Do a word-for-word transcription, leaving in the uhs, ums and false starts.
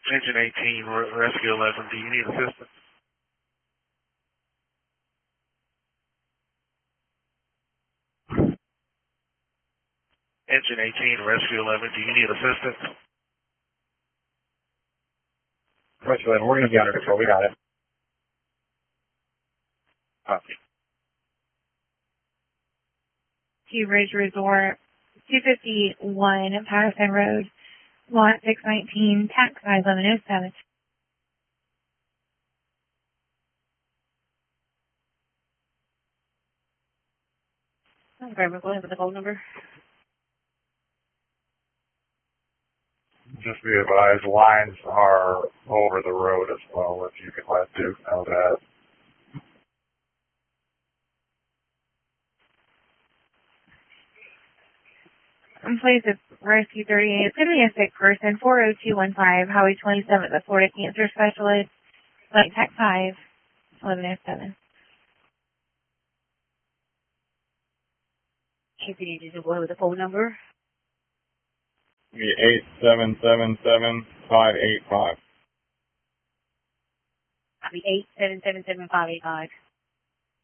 Engine eighteen, re Rescue eleven, do you need assistance? Engine eighteen, Rescue eleven, do you need assistance? Rescue eleven, we're going to be under control. We got it. Copy. To Ridge Resort, two fifty-one Patterson Road, lot six nineteen, tax size eleven oh seven. Okay, we'll go ahead with the phone number. Just be advised, lines are over the road as well, if you could let Duke know that. In place of Rescue thirty-eight, it's going to be a sick person, four oh two one five, Highway twenty-seven, the Florida Cancer Specialist, like Tech five, eleven oh seven. If you need to go with the phone number. eight seven seven seven five eight five. Copy eight seven seven seven five eight five.